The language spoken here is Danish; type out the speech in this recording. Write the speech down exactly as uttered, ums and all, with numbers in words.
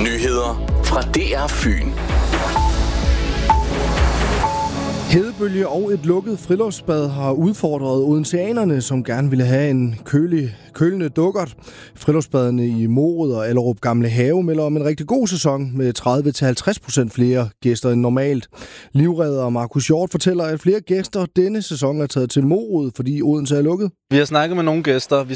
Nyheder fra D R Fyn. Hedebølge og et lukket friluftsbad har udfordret odenseanerne, som gerne ville have en kølig, kølende dukkert. Friluftsbadene i Morud og Allerup Gamle Have melder om en rigtig god sæson med tredive til halvtreds procent flere gæster end normalt. Livredder Markus Hjort fortæller, at flere gæster denne sæson er taget til Morud, fordi Odense er lukket. Vi har snakket med nogle gæster. Vi